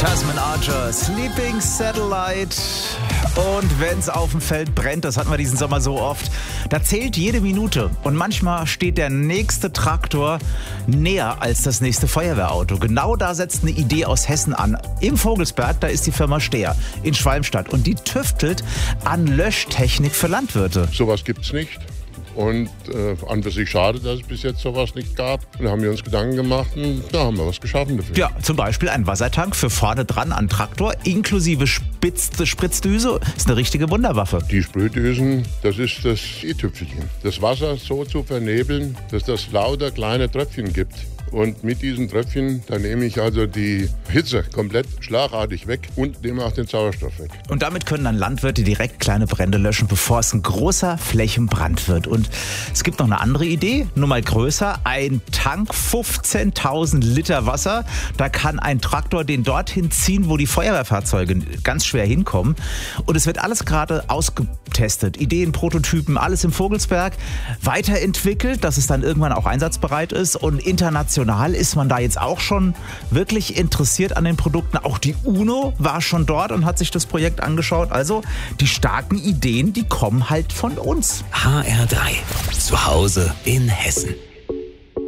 Tasman Archer, Sleeping Satellite. Und wenn es auf dem Feld brennt, das hatten wir diesen Sommer so oft, da zählt jede Minute. Und manchmal steht der nächste Traktor näher als das nächste Feuerwehrauto. Genau da setzt eine Idee aus Hessen an. Im Vogelsberg, da ist die Firma Stehr in Schwalmstadt. Und die tüftelt an Löschtechnik für Landwirte. Sowas gibt's nicht. Und an für sich schade, dass es bis jetzt sowas nicht gab. Und da haben wir uns Gedanken gemacht und da haben wir was geschaffen dafür. Ja, zum Beispiel ein Wassertank für vorne dran an Traktor, inklusive Spritzdüse. Ist eine richtige Wunderwaffe. Die Sprühdüsen, das ist das i-Tüpfelchen. Das Wasser so zu vernebeln, dass das lauter kleine Tröpfchen gibt. Und mit diesen Tröpfchen, da nehme ich also die Hitze komplett schlagartig weg und nehme auch den Sauerstoff weg. Und damit können dann Landwirte direkt kleine Brände löschen, bevor es ein großer Flächenbrand wird. Und es gibt noch eine andere Idee, nur mal größer. Ein Tank, 15.000 Liter Wasser. Da kann ein Traktor den dorthin ziehen, wo die Feuerwehrfahrzeuge ganz schwer hinkommen. Und es wird alles gerade ausgetestet. Ideen, Prototypen, alles im Vogelsberg. Weiterentwickelt, dass es dann irgendwann auch einsatzbereit ist. Und international ist man da jetzt auch schon wirklich interessiert an den Produkten. Auch die UNO war schon dort und hat sich das Projekt angeschaut. Also die starken Ideen, die kommen halt von uns. HR3. Zu Hause in Hessen.